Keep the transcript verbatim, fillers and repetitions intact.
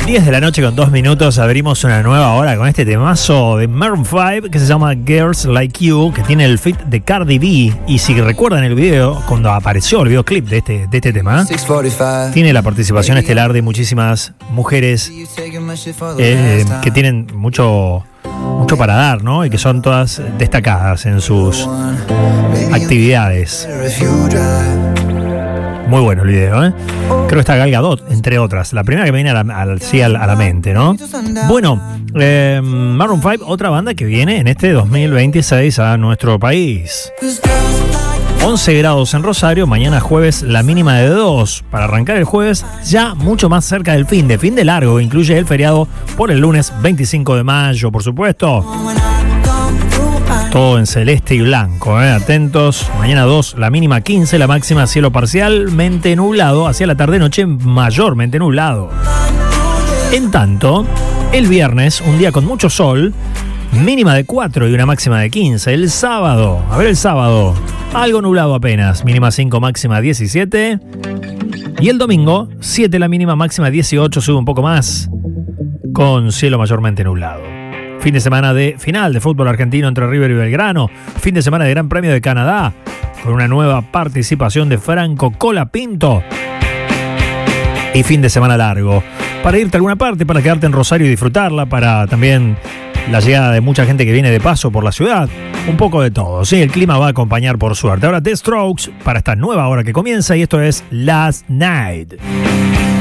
diez de la noche con dos minutos abrimos una nueva hora con este temazo de Maroon cinco que se llama Girls Like You, que tiene el feat de Cardi B. Y si recuerdan el video, cuando apareció el videoclip de este, de este tema, tiene la participación estelar de muchísimas mujeres eh, que tienen mucho, mucho para dar, ¿no? Y que son todas destacadas en sus actividades. Muy bueno el video, ¿eh? Creo que está Gal Gadot, entre otras. La primera que me viene a la, a, sí, a la mente, ¿no? Bueno, eh, Maroon cinco, otra banda que viene en este dos mil veintiséis a nuestro país. once grados en Rosario, mañana jueves la mínima de dos. Para arrancar el jueves, ya mucho más cerca del fin de, fin de largo, incluye el feriado por el lunes veinticinco de mayo, por supuesto. Todo en celeste y blanco, ¿eh? Atentos. Mañana dos, la mínima quince, la máxima cielo parcialmente nublado. Hacia la tarde-noche mayormente nublado. En tanto, el viernes, un día con mucho sol, mínima de cuatro y una máxima de quince. El sábado, a ver el sábado, algo nublado apenas. Mínima cinco, máxima diecisiete. Y el domingo, siete, la mínima, máxima dieciocho. Sube un poco más, con cielo mayormente nublado. Fin de semana de final de fútbol argentino entre River y Belgrano. Fin de semana de Gran Premio de Canadá, con una nueva participación de Franco Colapinto. Y fin de semana largo. Para irte a alguna parte, para quedarte en Rosario y disfrutarla, para también la llegada de mucha gente que viene de paso por la ciudad. Un poco de todo, sí, el clima va a acompañar por suerte. Ahora The Strokes para esta nueva hora que comienza, y esto es Last Night.